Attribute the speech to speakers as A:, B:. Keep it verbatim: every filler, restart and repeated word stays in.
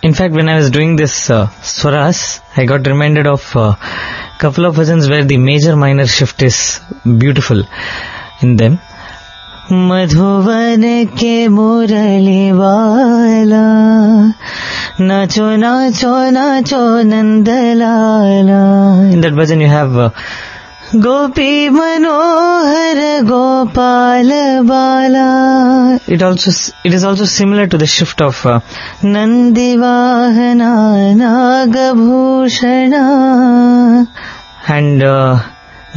A: In fact, when I was doing this uh, swaras, I got reminded of a uh, couple of bhajans where the major minor shift is beautiful in them. Madhuvan ke murali wala, nacho nacho nacho nandalala. In that bhajan you have uh, Gopi Manohar Gopal Bala. It also it is also similar to the shift of uh, Nandi Vahana Nagabhushana. And uh,